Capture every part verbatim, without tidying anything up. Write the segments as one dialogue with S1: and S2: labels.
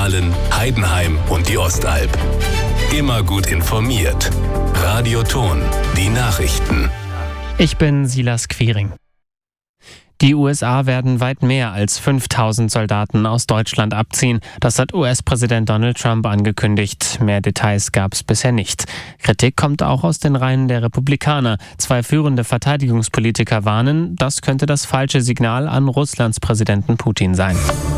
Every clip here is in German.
S1: Aalen, Heidenheim und die Ostalb. Immer gut informiert. Radio Thon, die Nachrichten.
S2: Ich bin Silas Quiring. Die U S A werden weit mehr als fünftausend Soldaten aus Deutschland abziehen. Das hat U S-Präsident Donald Trump angekündigt. Mehr Details gab es bisher nicht. Kritik kommt auch aus den Reihen der Republikaner. Zwei führende Verteidigungspolitiker warnen, das könnte das falsche Signal an Russlands Präsidenten Putin sein.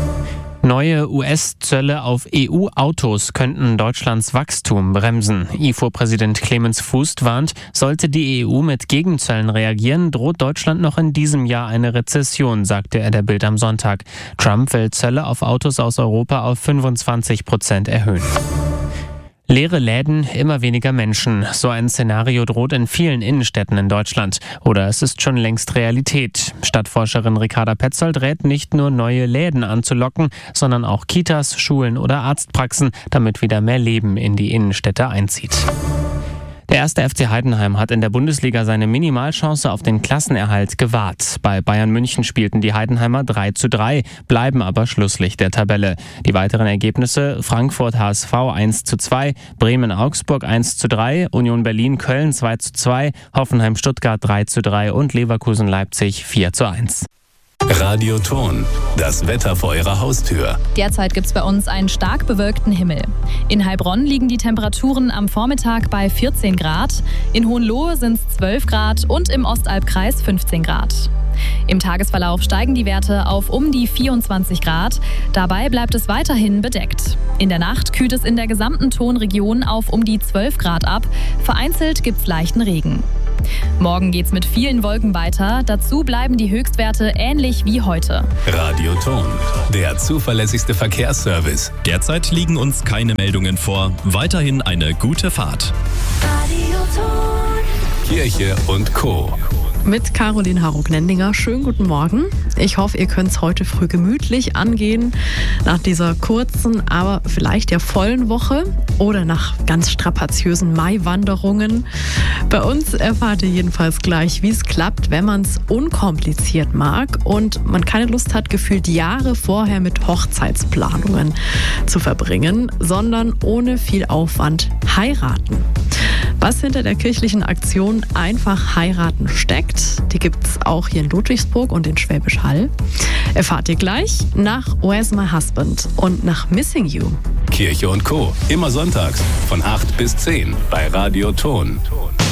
S2: Neue U S-Zölle auf E U-Autos könnten Deutschlands Wachstum bremsen. I F O-Präsident Clemens Fuß warnt, sollte die E U mit Gegenzöllen reagieren, droht Deutschland noch in diesem Jahr eine Rezession, sagte er der Bild am Sonntag. Trump will Zölle auf Autos aus Europa auf fünfundzwanzig Prozent erhöhen. Leere Läden, immer weniger Menschen. So ein Szenario droht in vielen Innenstädten in Deutschland. Oder es ist schon längst Realität. Stadtforscherin Ricarda Petzold rät, nicht nur neue Läden anzulocken, sondern auch Kitas, Schulen oder Arztpraxen, damit wieder mehr Leben in die Innenstädte einzieht. Der erste F C Heidenheim hat in der Bundesliga seine Minimalchance auf den Klassenerhalt gewahrt. Bei Bayern München spielten die Heidenheimer drei zu drei, bleiben aber Schlusslicht der Tabelle. Die weiteren Ergebnisse: Frankfurt H S V eins zu zwei, Bremen Augsburg eins zu drei, Union Berlin Köln zwei zu zwei, Hoffenheim Stuttgart drei zu drei und Leverkusen Leipzig vier zu eins.
S1: Radio Thon, das Wetter vor Ihrer Haustür.
S3: Derzeit gibt es bei uns einen stark bewölkten Himmel. In Heilbronn liegen die Temperaturen am Vormittag bei vierzehn Grad, in Hohenlohe sind es zwölf Grad und im Ostalbkreis fünfzehn Grad. Im Tagesverlauf steigen die Werte auf um die vierundzwanzig Grad. Dabei bleibt es weiterhin bedeckt. In der Nacht kühlt es in der gesamten Thonregion auf um die zwölf Grad ab. Vereinzelt gibt es leichten Regen. Morgen geht's mit vielen Wolken weiter. Dazu bleiben die Höchstwerte ähnlich wie heute.
S1: Radio Thon, der zuverlässigste Verkehrsservice.
S4: Derzeit liegen uns keine Meldungen vor. Weiterhin eine gute Fahrt.
S1: Radio Thon. Kirche und Co.
S5: Mit Caroline Harro-Gnendinger. Schönen guten Morgen. Ich hoffe, ihr könnt es heute früh gemütlich angehen, nach dieser kurzen, aber vielleicht ja vollen Woche oder nach ganz strapaziösen Maiwanderungen. Bei uns erfahrt ihr jedenfalls gleich, wie es klappt, wenn man es unkompliziert mag und man keine Lust hat, gefühlt Jahre vorher mit Hochzeitsplanungen zu verbringen, sondern ohne viel Aufwand heiraten. Was hinter der kirchlichen Aktion Einfach heiraten steckt, die gibt es auch hier in Ludwigsburg und in Schwäbisch Hall. Erfahrt ihr gleich nach Where's My Husband und nach Missing You.
S1: Kirche und Co. Immer sonntags von acht bis zehn bei Radio Thon.